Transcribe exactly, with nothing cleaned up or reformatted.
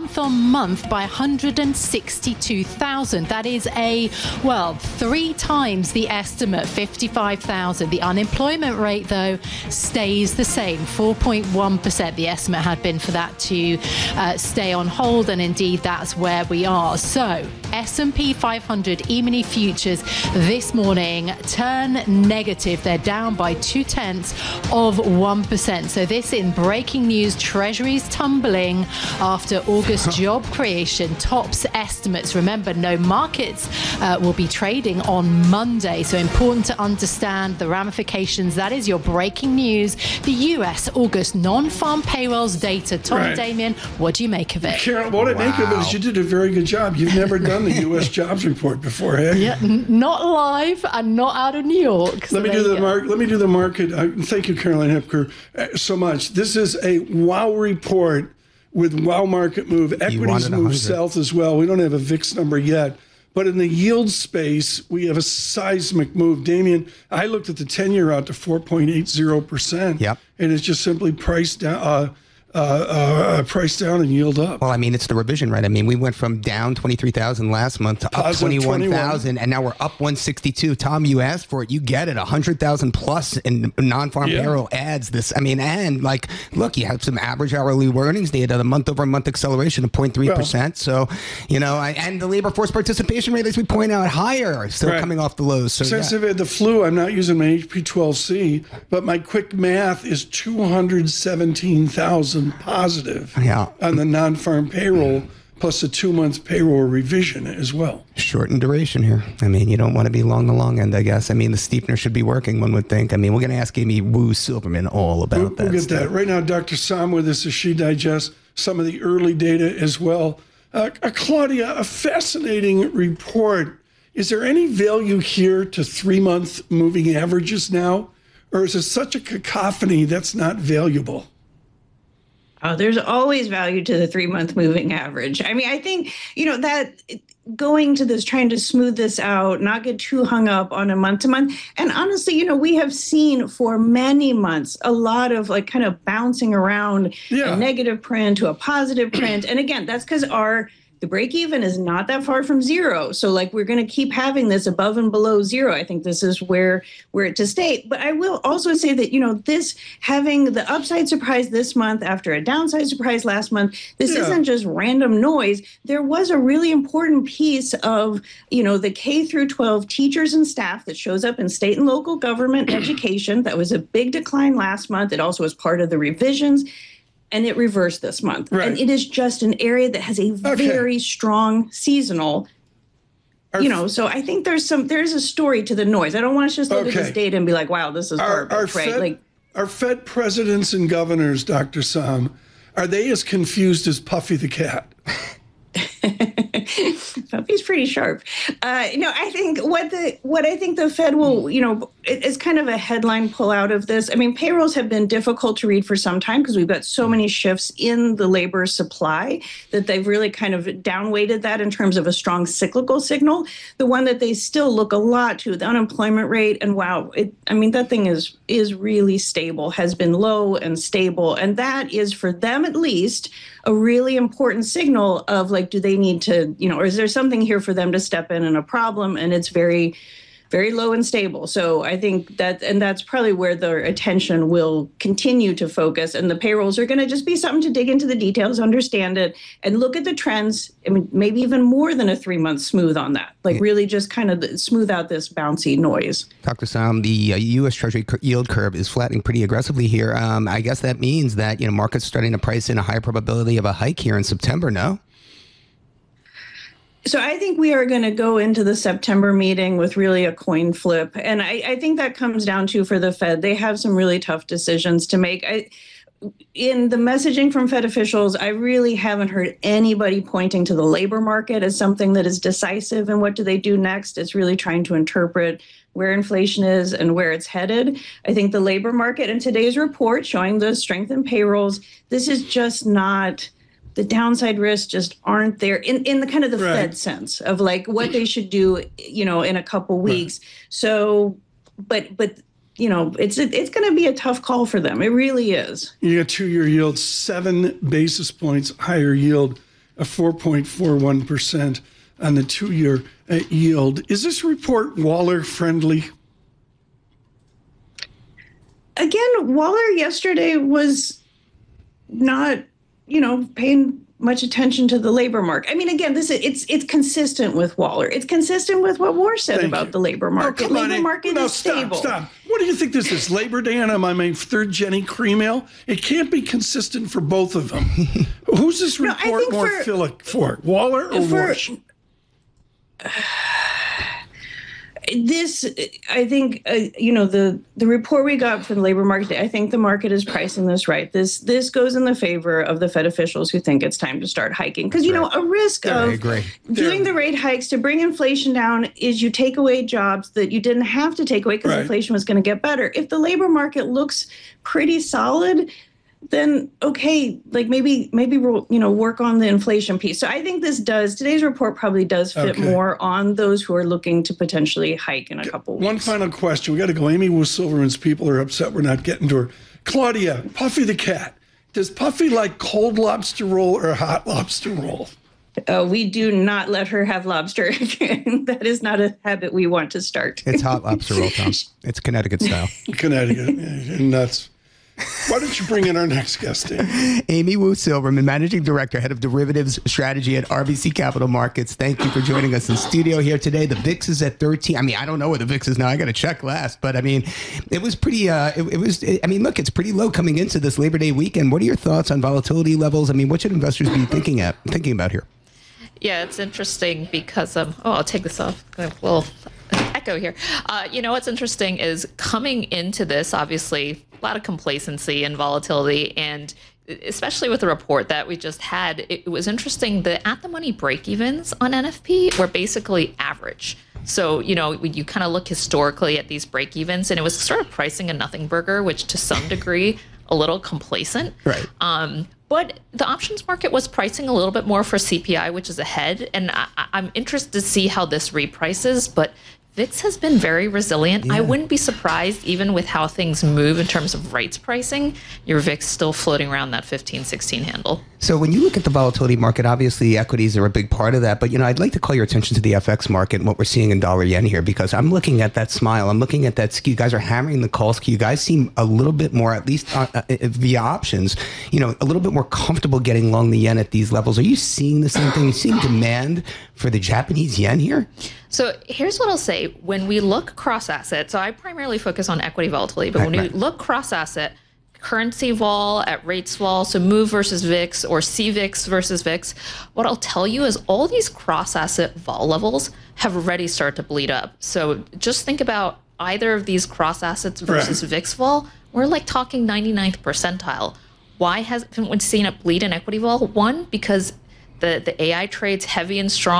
month on month by one hundred sixty-two thousand. That is a, well, three times the estimate, fifty-five thousand. The unemployment rate, though, stays the same, four point one percent. The estimate had been for that to uh, stay on hold, and indeed that's where we are. So S and P five hundred E-mini futures this morning turn negative. They're down by two tenths of one percent. So this in breaking news, Treasuries tumbling after August job creation tops estimates. Remember, no markets uh, will be trading on Monday. So important to understand the ramifications. That is your breaking news. The U S August non-farm payrolls data. Tom Right. Damien, what do you make of it? Carol, what I make of it is you did a very good job. You've never done the U S jobs report before, have you? Yeah, n- not live and not out of New York. So Let me there do you the go. mark. Let me do the market. Uh, thank you, Caroline Hepker, uh, so much. This is a wow report with wow market move. Equities wanted move one hundred. south as well. We don't have a V I X number yet, but in the yield space, we have a seismic move. Damien, I looked at the ten-year out to four point eight zero percent. Yep. And it's just simply priced down. Uh, uh, uh, price down and yield up. Well, I mean, it's the revision, right? I mean, we went from down twenty-three thousand last month to up Positive twenty-one thousand, and now we're up one sixty-two. Tom, you asked for it. You get it. one hundred thousand plus in non-farm Yeah. payroll adds this. I mean, and like, look, you have some average hourly earnings data, the month-over-month acceleration of zero point three percent. So, you know, I, and the labor force participation rate, as we point out, higher, still Right. coming off the lows. So, Since yeah. I've had the flu, I'm not using my H P twelve C, but my quick math is two hundred seventeen thousand positive Yeah. on the non-farm payroll, plus a two-month payroll revision as well. Shortened duration here. I mean, you don't want to be long the long end, I guess. I mean, the steepener should be working, one would think. I mean, we're going to ask Amy Wu Silverman all about We'll, that. we'll get stuff. that. Right now, Doctor Sam with us as she digests some of the early data as well. Uh, uh, Claudia, a fascinating report. Is there any value here to three-month moving averages now? Or is it such a cacophony that's not valuable? Oh, there's always value to the three-month moving average. I mean, I think, you know, that going to this, trying to smooth this out, not get too hung up on a month-to-month. And honestly, you know, we have seen for many months a lot of like kind of bouncing around Yeah. a negative print to a positive print. And again, that's because our the break even is not that far from zero. So like we're going to keep having this above and below zero. I think this is where where it to stay. But I will also say that, you know, this having the upside surprise this month after a downside surprise last month, this Yeah. isn't just random noise. There was a really important piece of, you know, the K through twelve teachers and staff that shows up in state and local government education. That was a big decline last month. It also was part of the revisions. And it reversed this month. Right. And it is just an area that has a Okay. very strong seasonal, Our- you know, so I think there's some, there's a story to the noise. I don't want us to just look Okay. at this data and be like, wow, this is Our, garbage, our right? Fed, Like, our Fed presidents and governors, Doctor Sam, are they as confused as Puffy the cat? Puppy's pretty sharp. Uh, no, I think what the what I think the Fed will, you know, it, it's kind of a headline pull out of this. I mean, payrolls have been difficult to read for some time because we've got so many shifts in the labor supply that they've really kind of downweighted that in terms of a strong cyclical signal. The one that they still look a lot to, the unemployment rate, and wow, it, I mean, that thing is is really stable, has been low and stable, and that is for them at least a really important signal of like, do they need to, you know, or is there something here for them to step in and a problem? And it's very, very low and stable. So I think that, and that's probably where their attention will continue to focus. And the payrolls are going to just be something to dig into the details, understand it, and look at the trends. I mean, maybe even more than a three month smooth on that, like really just kind of smooth out this bouncy noise. Doctor Sam, the uh, U S Treasury cur- yield curve is flattening pretty aggressively here. Um, I guess that means that, you know, markets starting to price in a high probability of a hike here in September, no? So I think we are going to go into the September meeting with really a coin flip. And I, I think that comes down to, for the Fed, they have some really tough decisions to make. I, in the messaging from Fed officials, I really haven't heard anybody pointing to the labor market as something that is decisive. And what do they do next? It's really trying to interpret where inflation is and where it's headed. I think the labor market in today's report showing the strength in payrolls, this is just not, the downside risks just aren't there in, in the kind of the Right. Fed sense of like what they should do, you know, in a couple weeks. Right. So, but, but, you know, it's it's going to be a tough call for them. It really is. You got two-year yield, seven basis points higher yield a four point four one percent on the two-year uh, yield. Is this report Waller friendly? Again, Waller yesterday was not, you know, paying much attention to the labor market. I mean, again, this is it's it's consistent with Waller. It's consistent with what War said Thank about you. the labor market. Oh, come labor on, market no, is stop, stable. Stop. What do you think this is? Labor Day and I'm on my third Jenny Cream Ale? It can't be consistent for both of them. Who's this No, I report think more for- philic for? Waller or For- Warsh? This, I think, uh, you know, the the report we got from the labor market, I think the market is pricing this right. This this goes in the favor of the Fed officials who think it's time to start hiking. Because, you know, a risk Yeah, I of agree. doing the rate hikes to bring inflation down is you take away jobs that you didn't have to take away because Right. inflation was going to get better. If the labor market looks pretty solid, then okay, like maybe maybe we'll, you know, work on the inflation piece. So I think this does, today's report probably does fit Okay. more on those who are looking to potentially hike in a couple weeks. One final question. We got to go. Amy Wu Silverman's people are upset we're not getting to her. Claudia, Puffy the cat. Does Puffy like cold lobster roll or hot lobster roll? Uh, we do not let her have lobster. That is not a habit we want to start. It's hot lobster roll, Tom. It's Connecticut style. Connecticut. And nuts. Why don't you bring in our next guest, Dave? Amy Wu Silverman, Managing Director, Head of Derivatives Strategy at R B C Capital Markets. Thank you for joining us in studio here today. The V I X is at thirteen. I mean, I don't know where the V I X is now. I got to check last. But, I mean, it was pretty, uh, it, it was, it, I mean, look, it's pretty low coming into this Labor Day weekend. What are your thoughts on volatility levels? I mean, what should investors be thinking at, thinking about here? Yeah, it's interesting because, um, oh, I'll take this off. A little echo here. Uh, you know, what's interesting is coming into this, obviously, a lot of complacency and volatility, and especially with the report that we just had, it, it was interesting that at the money break-evens on N F P were basically average. So, you know, you kind of look historically at these break-evens, and it was sort of pricing a nothing burger, which to some degree, a little complacent. Right. Um, but the options market was pricing a little bit more for C P I, which is ahead. And I, I'm interested to see how this reprices, but V I X has been very resilient. Yeah. I wouldn't be surprised, even with how things move in terms of rates pricing, your V I X still floating around that fifteen, sixteen handle. So when you look at the volatility market, obviously equities are a big part of that. But, you know, I'd like to call your attention to the F X market and what we're seeing in dollar yen here, because I'm looking at that smile. I'm looking at that skew. You guys are hammering the call skew. You guys seem a little bit more, at least uh, uh, via options, you know, a little bit more comfortable getting long the yen at these levels. Are you seeing the same thing? Are you seeing demand for the Japanese yen here? So here's what I'll say. When we look cross asset, so I primarily focus on equity volatility, but Right, when right. we look cross asset, currency vol at rates vol, so move versus V I X or C V I X versus V I X, what I'll tell you is all these cross asset vol levels have already started to bleed up. So just think about either of these cross assets versus Right. V I X vol. We're like talking ninety-ninth percentile. Why hasn't we seen it bleed in equity vol? One, because the, the A I trades heavy and strong